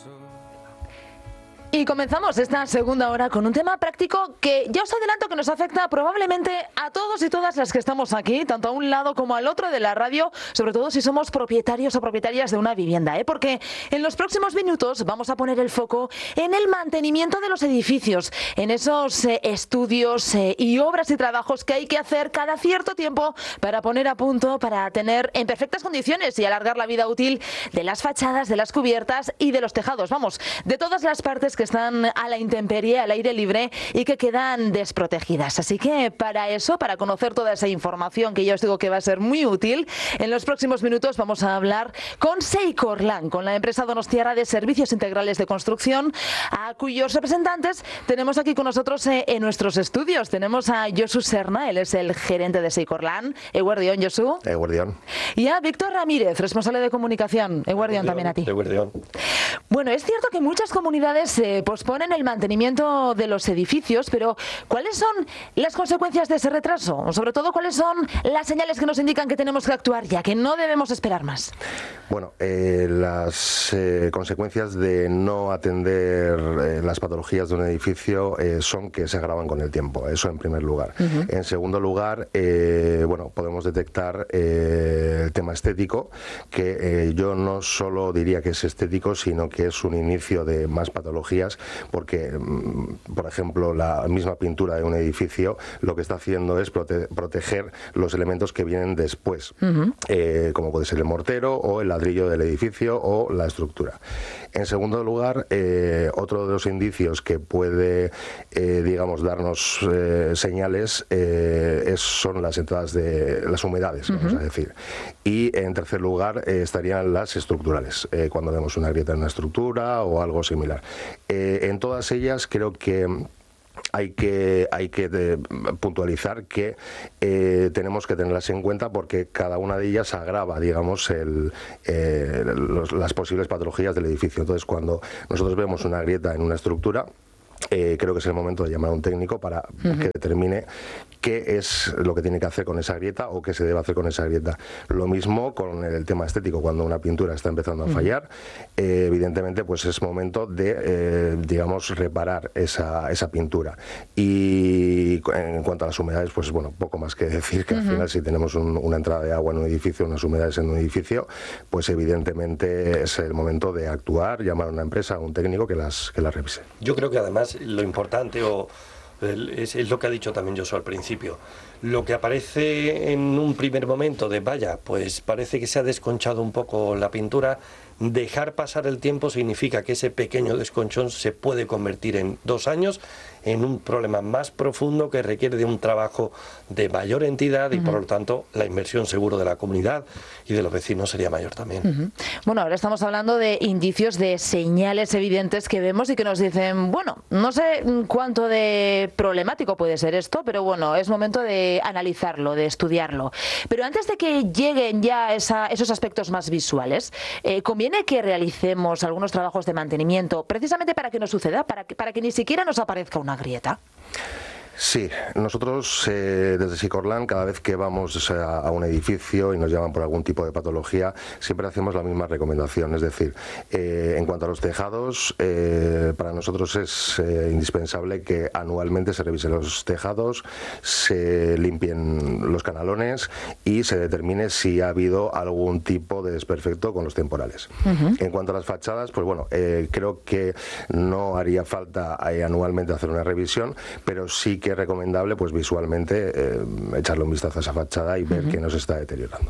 Y comenzamos esta segunda hora con un tema práctico que ya os adelanto que nos afecta probablemente a todos y todas las que estamos aquí, tanto a un lado como al otro de la radio, sobre todo si somos propietarios o propietarias de una vivienda, porque en los próximos minutos vamos a poner el foco en el mantenimiento de los edificios, en esos estudios y obras y trabajos que hay que hacer cada cierto tiempo para poner a punto, para tener en perfectas condiciones y alargar la vida útil de las fachadas, de las cubiertas y de los tejados, vamos, de todas las partes que están a la intemperie, al aire libre y que quedan desprotegidas. Así que para eso, para conocer toda esa información que yo os digo que va a ser muy útil, en los próximos minutos vamos a hablar con Seikorlan, con la empresa donostiarra de servicios integrales de construcción, a cuyos representantes tenemos aquí con nosotros en nuestros estudios. Tenemos a Josu Serna, él es el gerente de Seikorlan. Eguerdión, Josu. Eguerdión. Y a Víctor Ramírez, responsable de comunicación. Eguerdión también a ti. Eguerdión. Bueno, es cierto que muchas comunidades posponen el mantenimiento de los edificios, pero ¿cuáles son las consecuencias de ese retraso? O sobre todo, ¿cuáles son las señales que nos indican que tenemos que actuar ya, que no debemos esperar más? Bueno, las consecuencias de no atender las patologías de un edificio son que se agravan con el tiempo, eso en primer lugar. En segundo lugar, bueno, podemos detectar el tema estético, que yo no solo diría que es estético, sino que es un inicio de más patologías, porque, por ejemplo, la misma pintura de un edificio lo que está haciendo es proteger los elementos que vienen después, como puede ser el mortero o el ladrillo del edificio o la estructura. En segundo lugar, otro de los indicios que puede, digamos, darnos señales son las entradas de las humedades, vamos a decir. Y en tercer lugar estarían las estructurales, cuando vemos una grieta en una estructura o algo similar. En todas ellas creo que hay que puntualizar que tenemos que tenerlas en cuenta porque cada una de ellas agrava, digamos, las posibles patologías del edificio. Entonces, cuando nosotros vemos una grieta en una estructura, creo que es el momento de llamar a un técnico para que determine qué es lo que tiene que hacer con esa grieta o qué se debe hacer con esa grieta. Lo mismo con el tema estético, cuando una pintura está empezando a fallar, evidentemente pues es momento de, digamos, reparar esa pintura. Y en cuanto a las humedades, pues bueno, poco más que decir, que al final si tenemos una entrada de agua en un edificio, unas humedades en un edificio, pues evidentemente es el momento de actuar, llamar a una empresa, a un técnico que las revise. Yo creo que además lo importante es lo que ha dicho también Josu al principio. Lo que aparece en un primer momento de vaya, pues parece que se ha desconchado un poco la pintura. Dejar pasar el tiempo significa que ese pequeño desconchón se puede convertir en 2 años en un problema más profundo que requiere de un trabajo de mayor entidad y por lo tanto la inversión seguro de la comunidad y de los vecinos sería mayor también. Bueno, ahora estamos hablando de indicios, de señales evidentes que vemos y que nos dicen, bueno, no sé cuánto de problemático puede ser esto, pero bueno, es momento de analizarlo, de estudiarlo. Pero antes de que lleguen ya esos aspectos más visuales, conviene que realicemos algunos trabajos de mantenimiento precisamente para que no suceda, para que ni siquiera nos aparezca una grieta. Sí, nosotros desde Seikorlan, cada vez que vamos a un edificio y nos llaman por algún tipo de patología, siempre hacemos la misma recomendación. Es decir, en cuanto a los tejados, para nosotros es indispensable que anualmente se revisen los tejados, se limpien los canalones y se determine si ha habido algún tipo de desperfecto con los temporales. En cuanto a las fachadas, pues bueno, creo que no haría falta anualmente hacer una revisión, pero sí que es recomendable pues visualmente echarle un vistazo a esa fachada y ver que no se está deteriorando.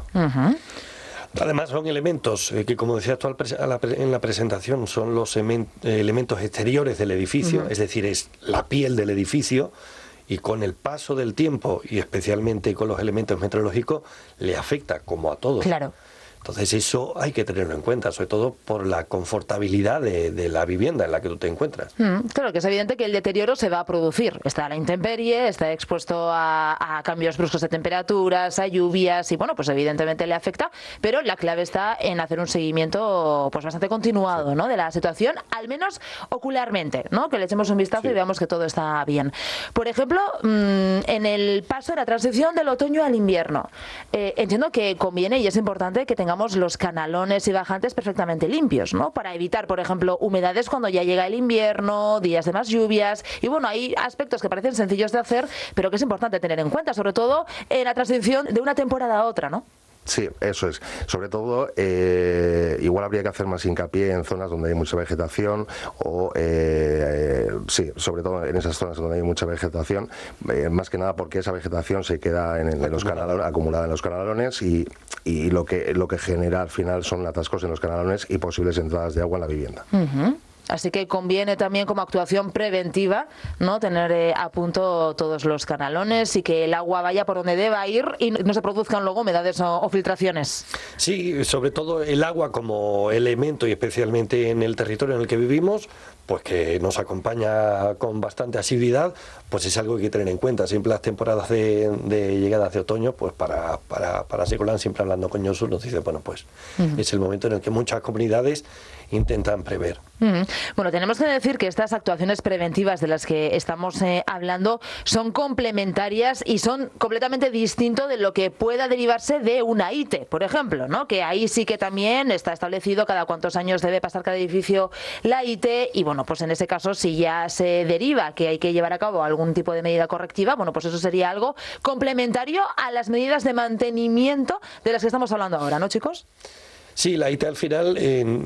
Además son elementos que, como decías tú en la presentación, son los elementos exteriores del edificio, es decir, es la piel del edificio, y con el paso del tiempo y especialmente con los elementos meteorológicos le afecta como a todos. Claro. Entonces eso hay que tenerlo en cuenta, sobre todo por la confortabilidad de la vivienda en la que tú te encuentras. Claro, que es evidente que el deterioro se va a producir. Está a la intemperie, está expuesto a cambios bruscos de temperaturas, a lluvias y bueno, pues evidentemente le afecta, pero la clave está en hacer un seguimiento pues bastante continuado, ¿no?, de la situación, al menos ocularmente, ¿no?, que le echemos un vistazo y veamos que todo está bien. Por ejemplo, en el paso de la transición del otoño al invierno, entiendo que conviene y es importante que tengamos tengamos los canalones y bajantes perfectamente limpios, ¿no? Para evitar, por ejemplo, humedades cuando ya llega el invierno, días de más lluvias. Y bueno, hay aspectos que parecen sencillos de hacer, pero que es importante tener en cuenta, sobre todo en la transición de una temporada a otra, ¿no? Sí, eso es. Sobre todo, igual habría que hacer más hincapié en zonas donde hay mucha vegetación o, sí, sobre todo en esas zonas donde hay mucha vegetación, más que nada porque esa vegetación se queda en los canalones, acumulada en los canalones y lo que genera al final son atascos en los canalones y posibles entradas de agua en la vivienda. Así que conviene también como actuación preventiva, ¿no?, tener a punto todos los canalones y que el agua vaya por donde deba ir y no se produzcan luego humedades o filtraciones. Sí, sobre todo el agua como elemento y especialmente en el territorio en el que vivimos, pues que nos acompaña con bastante asiduidad, pues es algo que hay que tener en cuenta. Siempre las temporadas de llegadas de otoño, pues para Secolán, siempre hablando con Josu, nos dice, bueno, pues es el momento en el que muchas comunidades intentan prever. Bueno, tenemos que decir que estas actuaciones preventivas de las que estamos hablando son complementarias y son completamente distinto de lo que pueda derivarse de una ITE, por ejemplo, ¿no? Que ahí sí que también está establecido cada cuántos años debe pasar cada edificio la ITE y bueno, pues en ese caso si ya se deriva que hay que llevar a cabo algún tipo de medida correctiva, bueno, pues eso sería algo complementario a las medidas de mantenimiento de las que estamos hablando ahora, ¿no, chicos? Sí, la ITE al final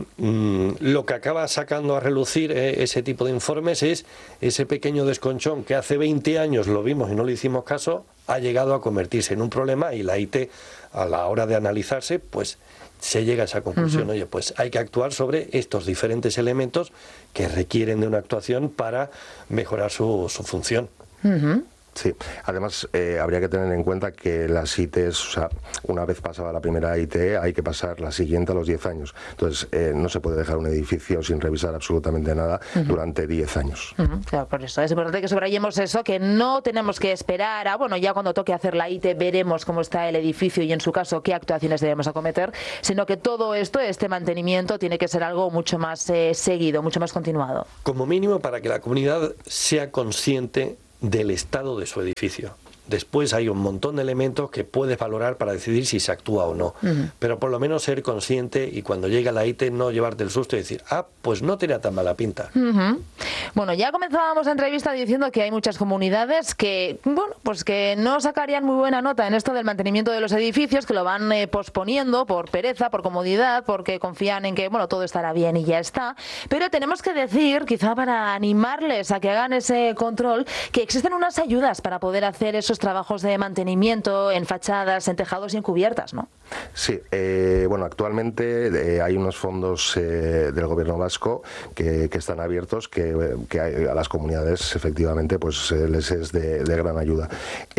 lo que acaba sacando a relucir ese tipo de informes es ese pequeño desconchón que hace 20 años lo vimos y no le hicimos caso, ha llegado a convertirse en un problema y la ITE a la hora de analizarse pues se llega a esa conclusión. Oye, pues hay que actuar sobre estos diferentes elementos que requieren de una actuación para mejorar su función. Sí, además habría que tener en cuenta que las ITEs, o sea, una vez pasada la primera ITE hay que pasar la siguiente a los 10 años. Entonces no se puede dejar un edificio sin revisar absolutamente nada durante 10 años. Claro, por eso es importante que subrayemos eso, que no tenemos que esperar a, bueno, ya cuando toque hacer la ITE veremos cómo está el edificio y en su caso qué actuaciones debemos acometer, sino que todo esto, este mantenimiento, tiene que ser algo mucho más seguido, mucho más continuado. Como mínimo para que la comunidad sea consciente del estado de su edificio. Después hay un montón de elementos que puedes valorar para decidir si se actúa o no. Pero por lo menos ser consciente y cuando llega la ITE no llevarte el susto y decir, pues no tenía tan mala pinta. Bueno, ya comenzábamos la entrevista diciendo que hay muchas comunidades que, bueno, pues que no sacarían muy buena nota en esto del mantenimiento de los edificios, que lo van posponiendo por pereza, por comodidad, porque confían en que, bueno, todo estará bien y ya está. Pero tenemos que decir, quizá para animarles a que hagan ese control, que existen unas ayudas para poder hacer esos trabajos de mantenimiento en fachadas, en tejados y en cubiertas, ¿no? Sí, bueno, actualmente hay unos fondos del gobierno vasco que están abiertos que a las comunidades efectivamente pues les es de gran ayuda.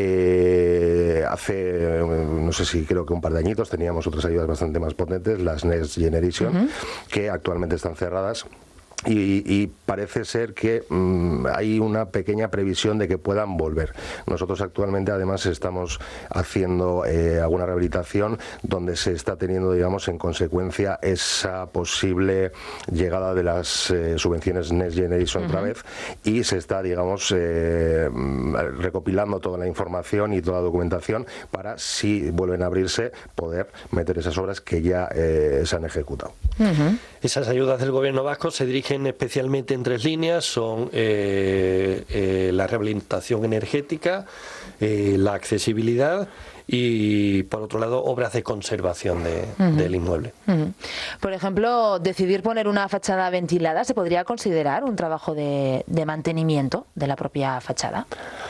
Hace, no sé si creo que un par de añitos teníamos otras ayudas bastante más potentes, las Next Generation, que actualmente están cerradas. Y parece ser que hay una pequeña previsión de que puedan volver. Nosotros actualmente además estamos haciendo alguna rehabilitación donde se está teniendo, digamos, en consecuencia esa posible llegada de las subvenciones Next Generation otra vez y se está, digamos, recopilando toda la información y toda la documentación para, si vuelven a abrirse, poder meter esas obras que ya se han ejecutado. Esas ayudas del gobierno vasco se dirigen especialmente en 3 líneas, son la rehabilitación energética, la accesibilidad y, por otro lado, obras de conservación del inmueble. Por ejemplo, decidir poner una fachada ventilada, ¿se podría considerar un trabajo de mantenimiento de la propia fachada?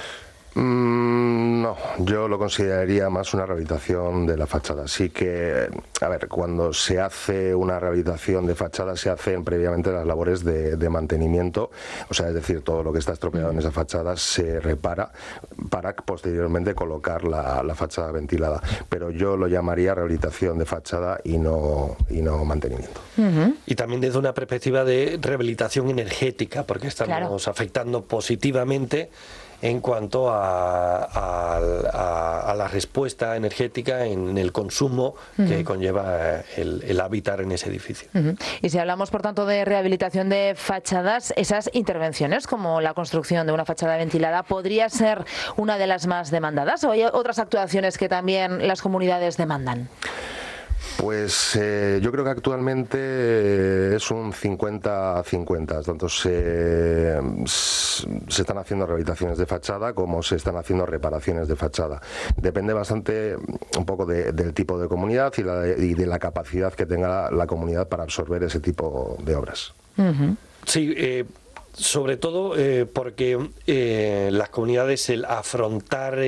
No, yo lo consideraría más una rehabilitación de la fachada. Sí que, a ver, cuando se hace una rehabilitación de fachada se hacen previamente las labores de mantenimiento, o sea, es decir, todo lo que está estropeado en esa fachada se repara para posteriormente colocar la fachada ventilada. Pero yo lo llamaría rehabilitación de fachada y no mantenimiento. Y también desde una perspectiva de rehabilitación energética, porque estamos afectando positivamente en cuanto a la respuesta energética en el consumo que conlleva el habitar en ese edificio. Y si hablamos, por tanto, de rehabilitación de fachadas, esas intervenciones, como la construcción de una fachada ventilada, ¿podría ser una de las más demandadas o hay otras actuaciones que también las comunidades demandan? Pues yo creo que actualmente es un 50-50, tanto se están haciendo rehabilitaciones de fachada como se están haciendo reparaciones de fachada. Depende bastante un poco del tipo de comunidad y de la capacidad que tenga la comunidad para absorber ese tipo de obras. Uh-huh. Sí, sobre todo porque las comunidades, el afrontar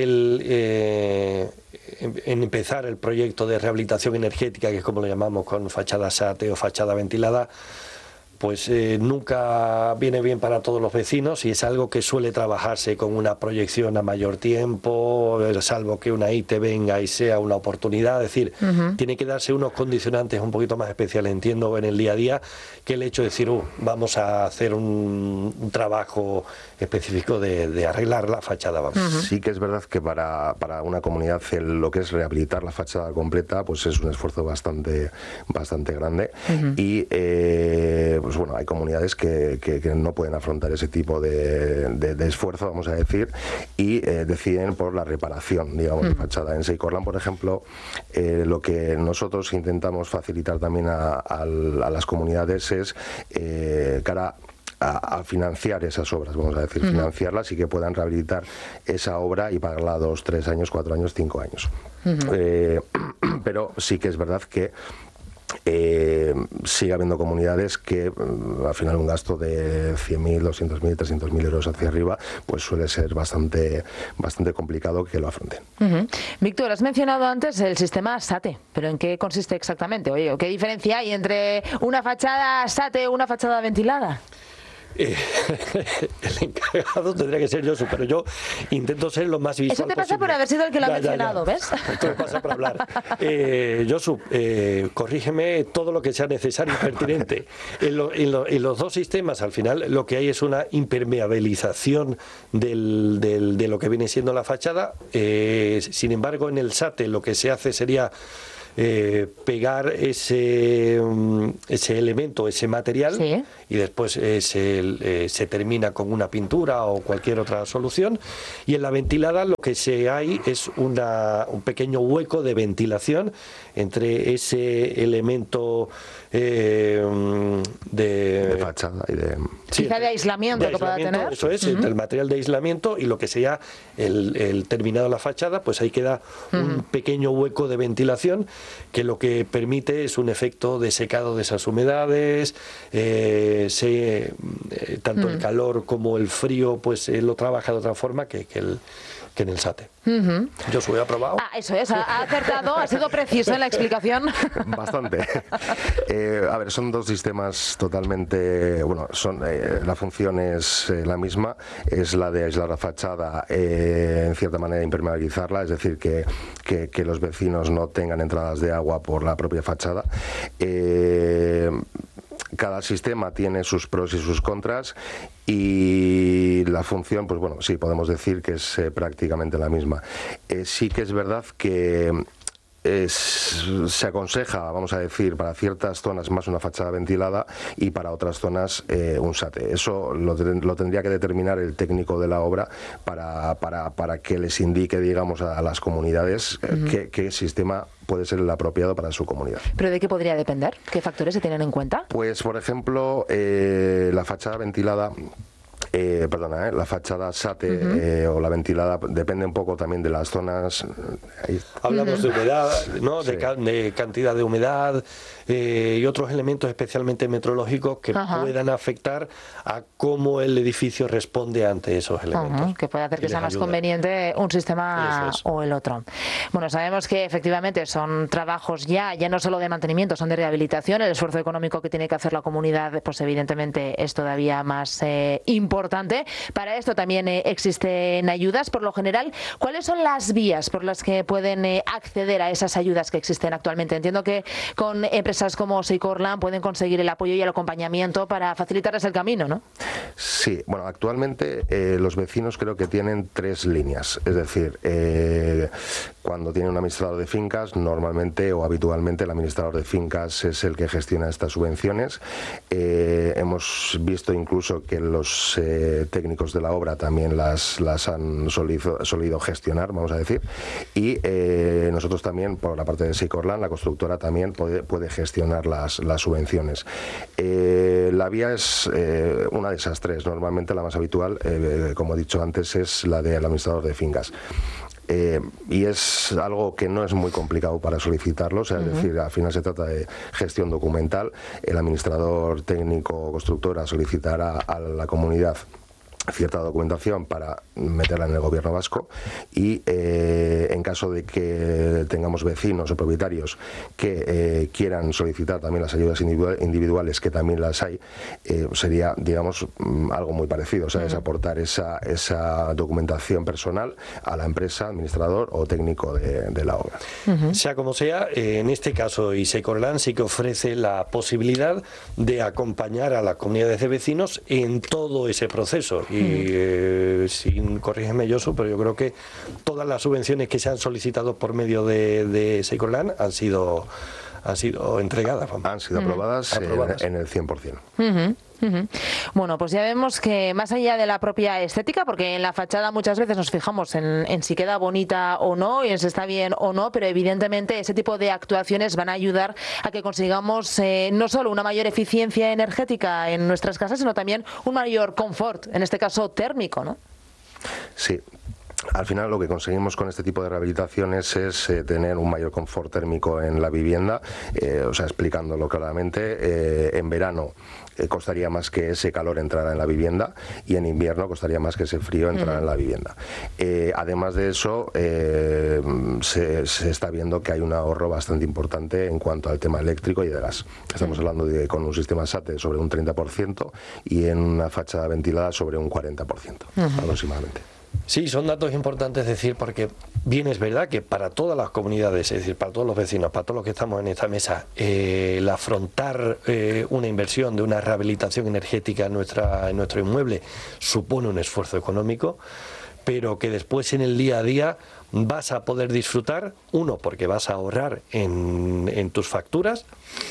en empezar el proyecto de rehabilitación energética, que es como lo llamamos, con fachada SATE o fachada ventilada, pues nunca viene bien para todos los vecinos y es algo que suele trabajarse con una proyección a mayor tiempo, salvo que una IT venga y sea una oportunidad. Es decir, tiene que darse unos condicionantes un poquito más especiales, entiendo, en el día a día, que el hecho de decir, vamos a hacer un trabajo específico de arreglar la fachada. Vamos. Sí que es verdad que para una comunidad lo que es rehabilitar la fachada completa pues es un esfuerzo bastante grande y pues bueno, hay comunidades que no pueden afrontar ese tipo de esfuerzo, vamos a decir, y deciden por la reparación, digamos, de fachada. En Seikorlan, por ejemplo, lo que nosotros intentamos facilitar también a las comunidades es cara a financiar esas obras, vamos a decir, financiarlas y que puedan rehabilitar esa obra y pagarla 2, 3 años, 4 años, 5 años. Pero sí que es verdad que sigue habiendo comunidades que al final un gasto de 100.000, 200.000, 300.000 euros hacia arriba pues suele ser bastante complicado que lo afronten. Víctor, has mencionado antes el sistema SATE, pero ¿en qué consiste exactamente? Oye, ¿qué diferencia hay entre una fachada SATE o una fachada ventilada? El encargado tendría que ser Josu, pero yo intento ser lo más visual posible. Eso te pasa posible. por haber sido el que lo ha mencionado, ¿ves? Esto me pasa por hablar. Josu, corrígeme todo lo que sea necesario y pertinente. En los dos sistemas, al final, lo que hay es una impermeabilización de lo que viene siendo la fachada. Sin embargo, en el SATE lo que se hace sería pegar ese elemento, ese material, sí, y después se termina con una pintura o cualquier otra solución. Y en la ventilada lo que hay es un pequeño hueco de ventilación entre ese elemento de fachada y de... Sí, quizá de aislamiento que pueda tener. Eso es, el material de aislamiento y lo que sea el terminado de la fachada, pues ahí queda un pequeño hueco de ventilación que lo que permite es un efecto de secado de esas humedades, tanto el calor como el frío, pues lo trabaja de otra forma que en el SATE. Yo os he aprobado. Eso es, ha acertado, ha sido preciso en la explicación. Bastante. A ver, son dos sistemas totalmente, bueno, la función es la misma, es la de aislar la fachada, en cierta manera impermeabilizarla, es decir, que los vecinos no tengan entradas de agua por la propia fachada. Cada sistema tiene sus pros y sus contras y la función, pues bueno, sí, podemos decir que es prácticamente la misma. Sí que es verdad que se aconseja, vamos a decir, para ciertas zonas más una fachada ventilada y para otras zonas un SATE. Eso lo tendría que determinar el técnico de la obra para que les indique, digamos, a las comunidades qué sistema puede ser el apropiado para su comunidad. ¿Pero de qué podría depender? ¿Qué factores se tienen en cuenta? Pues, por ejemplo, la fachada ventilada... la fachada SATE o la ventilada depende un poco también de las zonas. Hablamos de humedad, ¿no? Sí. De cantidad de humedad y otros elementos especialmente meteorológicos que puedan afectar a cómo el edificio responde ante esos elementos. Que puede hacer que sea más conveniente un sistema o el otro. Bueno, sabemos que efectivamente son trabajos ya no solo de mantenimiento, son de rehabilitación. El esfuerzo económico que tiene que hacer la comunidad, pues evidentemente es todavía más importante. Para esto también existen ayudas. Por lo general, ¿cuáles son las vías por las que pueden acceder a esas ayudas que existen actualmente? Entiendo que con empresas como Seikorlan pueden conseguir el apoyo y el acompañamiento para facilitarles el camino, ¿no? Sí, bueno, actualmente los vecinos creo que tienen 3 líneas. Es decir, Cuando tiene un administrador de fincas, normalmente o habitualmente el administrador de fincas es el que gestiona estas subvenciones. Hemos visto incluso que los técnicos de la obra también las han solido gestionar, vamos a decir, y nosotros también, por la parte de Seicorlan, la constructora también puede gestionar las subvenciones. La vía es una de esas tres. Normalmente la más habitual, como he dicho antes, es la del administrador de fincas. Y es algo que no es muy complicado para solicitarlo, o sea, es decir, al final se trata de gestión documental. El administrador técnico o constructora solicitará a la comunidad cierta documentación para meterla en el gobierno vasco, y en caso de que tengamos vecinos o propietarios que quieran solicitar también las ayudas individuales, que también las hay, sería, digamos, algo muy parecido, o sea, es aportar esa documentación personal a la empresa, administrador o técnico de la obra. Sea como sea, en este caso Seicorlan sí que ofrece la posibilidad de acompañar a las comunidades de vecinos en todo ese proceso. Y corrígeme, Josu, pero yo creo que todas las subvenciones que se han solicitado por medio de Seicorlan han sido entregadas. Han sido aprobadas en el 100%. Bueno, pues ya vemos que más allá de la propia estética, porque en la fachada muchas veces nos fijamos en si queda bonita o no y en si está bien o no, pero evidentemente ese tipo de actuaciones van a ayudar a que consigamos no solo una mayor eficiencia energética en nuestras casas, sino también un mayor confort, en este caso térmico, ¿no? Sí. Al final lo que conseguimos con este tipo de rehabilitaciones es tener un mayor confort térmico en la vivienda, o sea, explicándolo claramente, en verano costaría más que ese calor entrara en la vivienda, y en invierno costaría más que ese frío entrara en la vivienda. Además de eso, se está viendo que hay un ahorro bastante importante en cuanto al tema eléctrico y de gas. Estamos hablando de con un sistema SATE sobre un 30% y en una fachada ventilada sobre un 40% aproximadamente. Sí, son datos importantes decir, porque bien es verdad que para todas las comunidades, es decir, para todos los vecinos, para todos los que estamos en esta mesa, el afrontar una inversión de una rehabilitación energética en nuestro inmueble supone un esfuerzo económico, pero que después en el día a día vas a poder disfrutar, uno, porque vas a ahorrar en tus facturas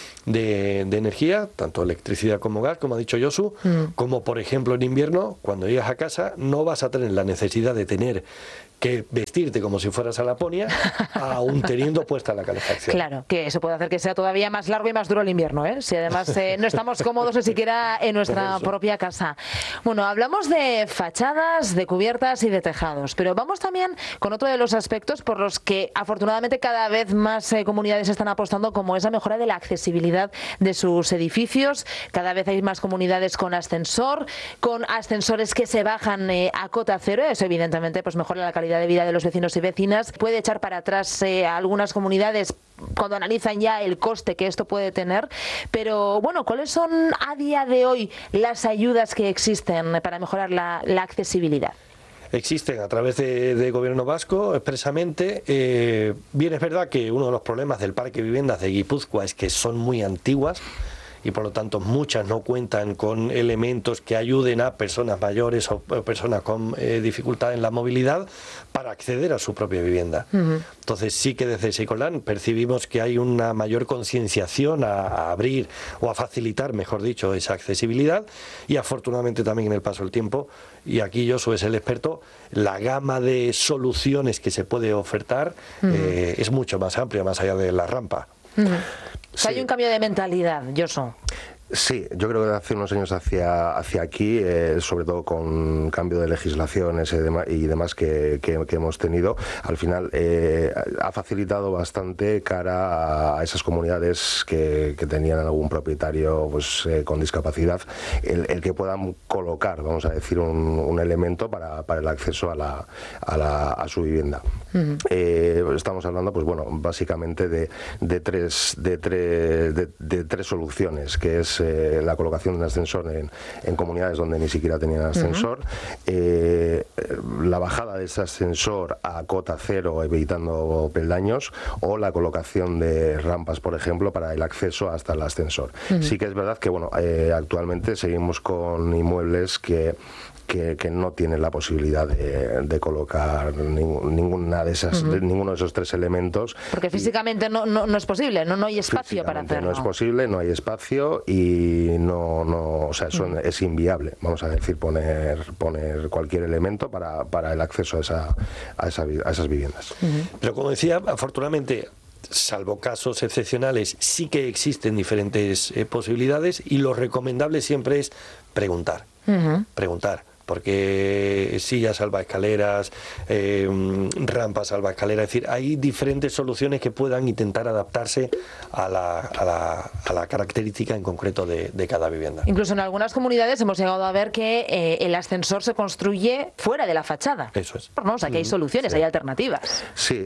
de energía, tanto electricidad como gas, como ha dicho Josu, como por ejemplo en invierno, cuando llegas a casa no vas a tener la necesidad de tener que vestirte como si fueras a Laponia, aún teniendo puesta la calefacción. Claro, que eso puede hacer que sea todavía más largo y más duro el invierno, ¿eh? Si además no estamos cómodos ni siquiera en nuestra propia casa. Bueno, hablamos de fachadas, de cubiertas y de tejados, pero vamos también con otro de los aspectos por los que afortunadamente cada vez más comunidades están apostando, como es la mejora de la accesibilidad de sus edificios. Cada vez hay más comunidades con ascensor, con ascensores que se bajan a cota cero. Eso evidentemente pues mejora la calidad de vida de los vecinos y vecinas. Puede echar para atrás a algunas comunidades cuando analizan ya el coste que esto puede tener, pero bueno, ¿cuáles son a día de hoy las ayudas que existen para mejorar la accesibilidad? Existen a través de Gobierno Vasco expresamente. Bien es verdad que uno de los problemas del parque de viviendas de Guipúzcoa es que son muy antiguas, y por lo tanto muchas no cuentan con elementos que ayuden a personas mayores o personas con dificultad en la movilidad para acceder a su propia vivienda. Entonces sí que desde Seicorlan percibimos que hay una mayor concienciación a abrir o a facilitar, mejor dicho, esa accesibilidad, y afortunadamente también en el paso del tiempo, y aquí Josu es el experto, la gama de soluciones que se puede ofertar es mucho más amplia, más allá de la rampa. Sí. Hay un cambio de mentalidad, Josu. Sí, yo creo que de hace unos años hacia aquí, sobre todo con cambio de legislaciones y demás que hemos tenido, al final ha facilitado bastante cara a esas comunidades que tenían algún propietario pues con discapacidad, el que puedan colocar, vamos a decir, un elemento para el acceso a su vivienda. Estamos hablando, pues bueno, básicamente de tres soluciones, que es la colocación de un ascensor en comunidades donde ni siquiera tenían ascensor, la bajada de ese ascensor a cota cero evitando peldaños, o la colocación de rampas, por ejemplo, para el acceso hasta el ascensor. Sí que es verdad que actualmente seguimos con inmuebles que no tienen la posibilidad de colocar ninguno de esos tres elementos. Porque físicamente no es posible, no hay espacio para hacerlo. No es posible, no hay espacio y eso es inviable, vamos a decir, poner cualquier elemento para el acceso a esas viviendas. Pero como decía, afortunadamente, salvo casos excepcionales, sí que existen diferentes posibilidades, y lo recomendable siempre es preguntar. Porque sillas salvaescaleras, rampas salvaescaleras, es decir, hay diferentes soluciones que puedan intentar adaptarse a la característica en concreto de cada vivienda. Incluso en algunas comunidades hemos llegado a ver que el ascensor se construye fuera de la fachada. Eso es. O sea, que hay soluciones, hay alternativas. Sí,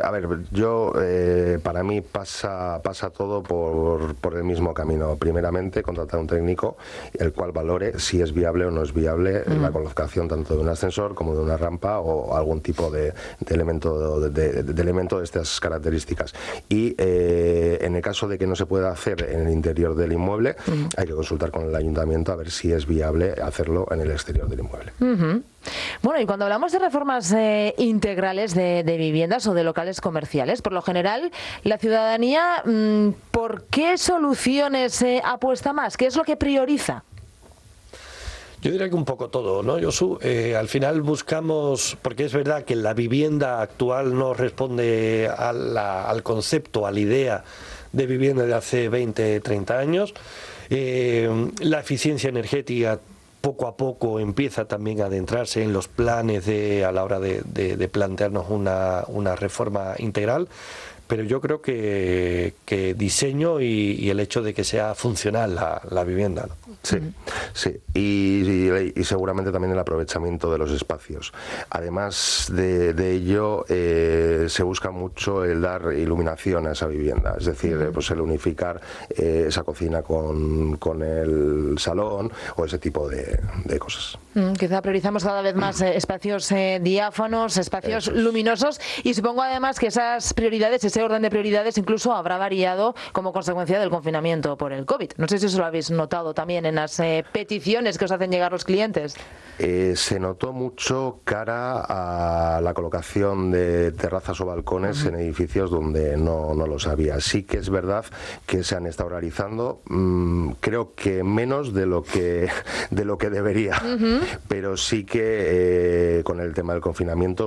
para mí pasa todo por el mismo camino. Primeramente, contratar un técnico el cual valore si es viable o no es viable la colocación tanto de un ascensor como de una rampa o algún tipo de elemento de estas características. Y en el caso de que no se pueda hacer en el interior del inmueble, hay que consultar con el ayuntamiento a ver si es viable hacerlo en el exterior del inmueble. Bueno, y cuando hablamos de reformas integrales de viviendas o de locales comerciales, por lo general, la ciudadanía, ¿por qué soluciones apuesta más? ¿Qué es lo que prioriza? Yo diría que un poco todo, ¿no, Josu? Al final buscamos, porque es verdad que la vivienda actual no responde al concepto, a la idea de vivienda de hace 20, 30 años. La eficiencia energética poco a poco empieza también a adentrarse en los planes a la hora de plantearnos una reforma integral. Pero yo creo que diseño y el hecho de que sea funcional la vivienda, ¿no? Sí. Y seguramente también el aprovechamiento de los espacios. Además de ello, se busca mucho el dar iluminación a esa vivienda, es decir, pues el unificar esa cocina con el salón o ese tipo de cosas. Quizá priorizamos cada vez más espacios diáfanos, espacios luminosos, y supongo además que esas prioridades, ese orden de prioridades incluso habrá variado como consecuencia del confinamiento por el COVID. No sé si eso lo habéis notado también en las peticiones que os hacen llegar los clientes. Se notó mucho cara a la colocación de terrazas o balcones en edificios donde no los había. Sí que es verdad que se han estado realizando, creo que menos de lo que debería, pero sí que con el tema del confinamiento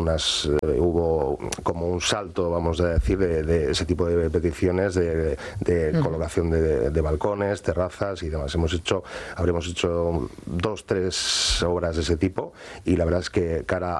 hubo como un salto, vamos a decir, de ese tipo de peticiones de colocación de balcones, terrazas y demás. Habremos hecho 2-3 obras de ese tipo, y la verdad es que cara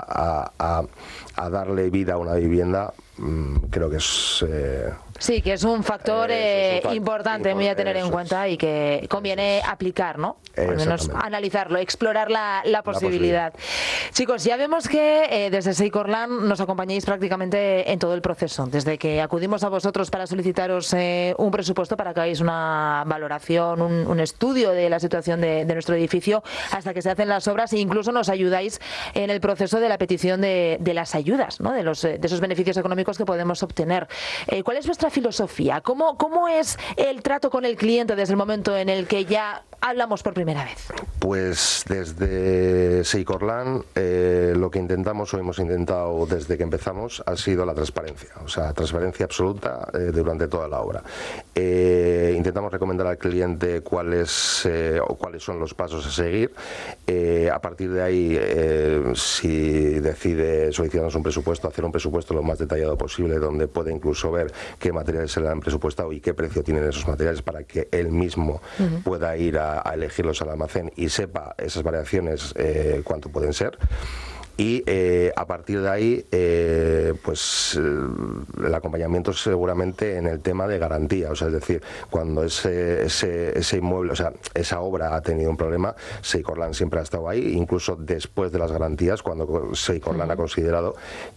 a darle vida a una vivienda, creo que es... Sí, que es un factor importante, muy a tener en cuenta, y que conviene aplicar, ¿no? Al menos analizarlo, explorar la posibilidad. Chicos, ya vemos que desde Seicorlan nos acompañáis prácticamente en todo el proceso, desde que acudimos a vosotros para solicitaros un presupuesto para que hagáis una valoración, un estudio de la situación de nuestro edificio, hasta que se hacen las obras, e incluso nos ayudáis en el proceso de la petición de las ayudas, ¿no? De esos beneficios económicos que podemos obtener. ¿Cuál es vuestra filosofía? ¿Cómo es el trato con el cliente desde el momento en el que ya hablamos por primera vez? Pues desde Seicorlan lo que intentamos o hemos intentado desde que empezamos ha sido la transparencia, o sea, transparencia absoluta durante toda la obra. Intentamos recomendar al cliente cuáles son los pasos a seguir. A partir de ahí, si decide solicitarnos un presupuesto, hacer un presupuesto lo más detallado posible, donde puede incluso ver qué materiales se le han presupuestado y qué precio tienen esos materiales, para que él mismo pueda ir a elegirlos al almacén y sepa esas variaciones cuánto pueden ser. y a partir de ahí pues el acompañamiento seguramente en el tema de garantía, o sea, es decir, cuando ese inmueble, o sea, esa obra ha tenido un problema, Seicorlan siempre ha estado ahí, incluso después de las garantías, cuando Seicorlan ha considerado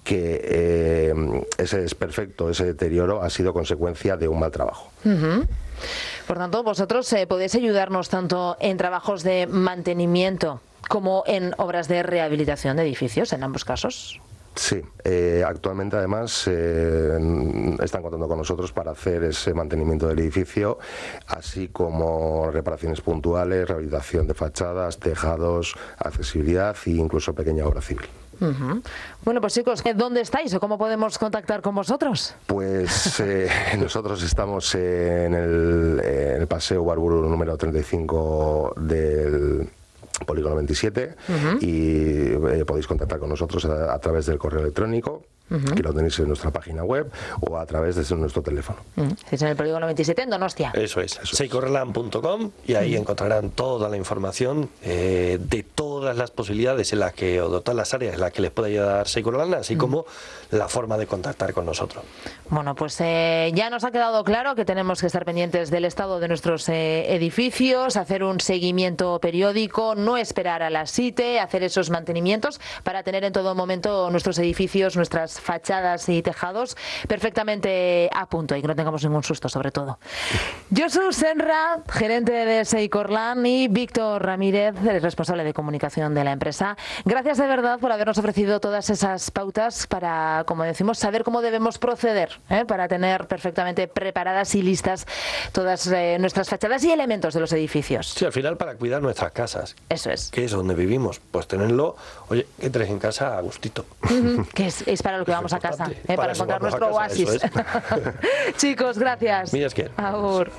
que ese desperfecto, ese deterioro ha sido consecuencia de un mal trabajo. Por tanto, vosotros podéis ayudarnos tanto en trabajos de mantenimiento como en obras de rehabilitación de edificios, en ambos casos. Sí, actualmente además están contando con nosotros para hacer ese mantenimiento del edificio, así como reparaciones puntuales, rehabilitación de fachadas, tejados, accesibilidad e incluso pequeña obra civil. Bueno, pues chicos, ¿dónde estáis o cómo podemos contactar con vosotros? Pues nosotros estamos en el Paseo Urburu número 35 del Polígono 27 y podéis contactar con nosotros a través del correo electrónico, que lo tenéis en nuestra página web, o a través de nuestro teléfono. Es en el Polígono 27 en Donostia. Eso es, seicorlan.com, y ahí encontrarán toda la información de todas las posibilidades en las que, o de todas las áreas en las que les puede ayudar Seicorlan, así como la forma de contactar con nosotros. Bueno, pues ya nos ha quedado claro que tenemos que estar pendientes del estado de nuestros edificios, hacer un seguimiento periódico, no esperar a la SITE, hacer esos mantenimientos para tener en todo momento nuestros edificios, nuestras fachadas y tejados perfectamente a punto y que no tengamos ningún susto, sobre todo. Josu Senra, gerente de Seicorlan, y Víctor Ramírez, el responsable de comunicación de la empresa. Gracias de verdad por habernos ofrecido todas esas pautas para, como decimos, saber cómo debemos proceder, para tener perfectamente preparadas y listas todas nuestras fachadas y elementos de los edificios. Sí, al final para cuidar nuestras casas. Eso es. Que es donde vivimos. Pues tenerlo, oye, que entres en casa a gustito. Que es para lo que vamos a casa, para encontrar nuestro oasis. Chicos, gracias. Mira, es que. Agur.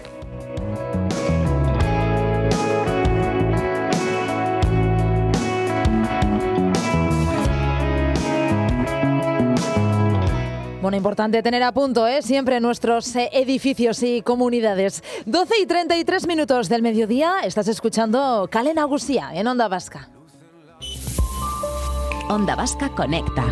Bueno, importante tener a punto siempre nuestros edificios y comunidades. 12:33 del mediodía, estás escuchando Kale Nagusia en Onda Vasca. Onda Vasca Conecta.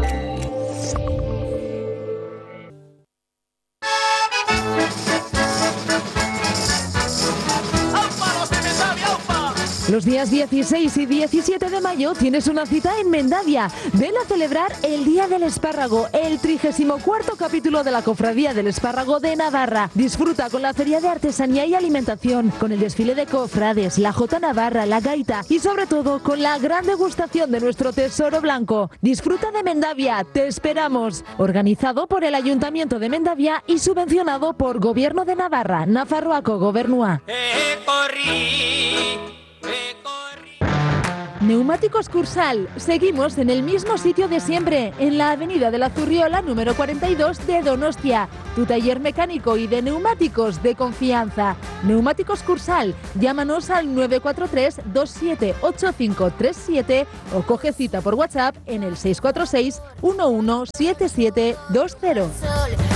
Los días 16 y 17 de mayo tienes una cita en Mendavia. Ven a celebrar el Día del Espárrago, el 34º capítulo de la Cofradía del Espárrago de Navarra. Disfruta con la feria de artesanía y alimentación, con el desfile de cofrades, la Jota Navarra, la gaita y sobre todo con la gran degustación de nuestro tesoro blanco. Disfruta de Mendavia, te esperamos. Organizado por el Ayuntamiento de Mendavia y subvencionado por Gobierno de Navarra, Nafarroako Gobernua. Neumáticos Cursal. Seguimos en el mismo sitio de siempre, en la avenida de la Zurriola número 42 de Donostia. Tu taller mecánico y de neumáticos de confianza. Neumáticos Cursal. Llámanos al 943 278537 o coge cita por WhatsApp en el 646 117720.